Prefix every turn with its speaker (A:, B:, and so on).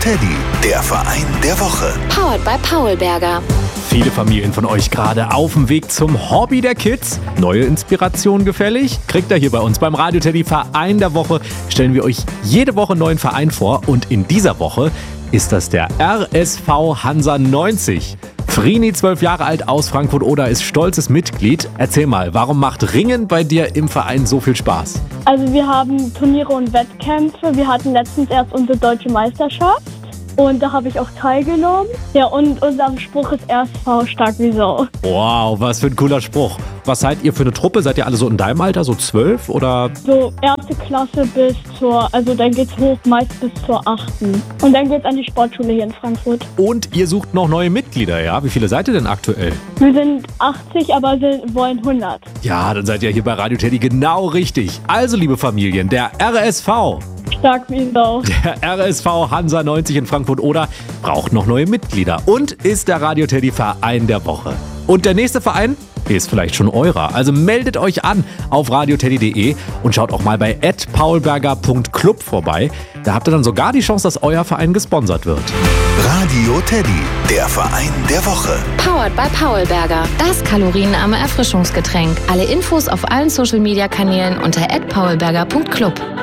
A: Teddy, der Verein der Woche.
B: Powered by Paulberger.
C: Viele Familien von euch gerade auf dem Weg zum Hobby der Kids. Neue Inspiration gefällig? Kriegt ihr hier bei uns beim Radio Teddy Verein der Woche. Stellen wir euch jede Woche einen neuen Verein vor. Und in dieser Woche ist das der RSV Hansa 90. Frini, 12 Jahre alt, aus Frankfurt-Oder, ist stolzes Mitglied. Erzähl mal, warum macht Ringen bei dir im Verein so viel Spaß?
D: Also wir haben Turniere und Wettkämpfe. Wir hatten letztens erst unsere deutsche Meisterschaft und da habe ich auch teilgenommen. Ja, und unser Spruch ist RSV stark wie Sau.
C: Wow, was für ein cooler Spruch. Was seid ihr für eine Truppe? Seid ihr alle so in deinem Alter, so 12 oder?
D: So erste Klasse also dann geht's hoch meist bis zur 8. Und dann geht's an die Sportschule hier in Frankfurt.
C: Und ihr sucht noch neue Mitglieder, ja? Wie viele seid ihr denn aktuell?
D: Wir sind 80, aber wir wollen 100.
C: Ja, dann seid ihr hier bei Radio Teddy genau richtig. Also, liebe Familien, der RSV.
D: Stark wie Sau.
C: Der RSV Hansa 90 in Frankfurt-Oder braucht noch neue Mitglieder und ist der Radio Teddy Verein der Woche. Und der nächste Verein ist vielleicht schon eurer. Also meldet euch an auf radioteddy.de und schaut auch mal bei @paulberger.club vorbei. Da habt ihr dann sogar die Chance, dass euer Verein gesponsert wird.
A: Radio Teddy, der Verein der Woche.
B: Powered by Paulberger. Das kalorienarme Erfrischungsgetränk. Alle Infos auf allen Social-Media-Kanälen unter @paulberger.club.